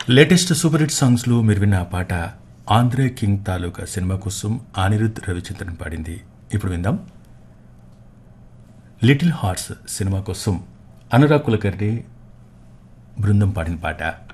Latest super hit సాంగ్స్లో మీరు విన్న ఆ పాట ఆంధ్రే కింగ్ తాలూకా సినిమా కోసం అనిరుద్ రవిచంద్రన్ పాడింది. ఇప్పుడు విందాం లిటిల్ హార్ట్స్ సినిమా కోసం అనురాగ్ కులకర్ణి బృందం పాడిన పాట.